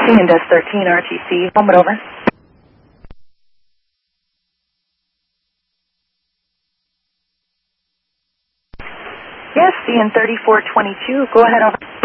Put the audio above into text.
CNDS 13 RTC. Moment over. Yes, CN 3422. Go ahead, over.